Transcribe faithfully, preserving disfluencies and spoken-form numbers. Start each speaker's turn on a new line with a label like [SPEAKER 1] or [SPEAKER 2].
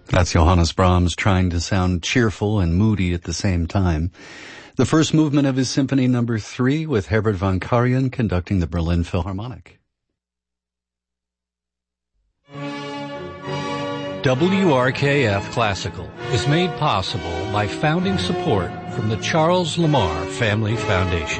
[SPEAKER 1] That's Johannes Brahms trying to sound cheerful and moody at the same time. The first movement of his Symphony Number Three with Herbert von Karajan conducting the Berlin Philharmonic.
[SPEAKER 2] W R K F Classical is made possible by founding support from the Charles Lamar Family Foundation.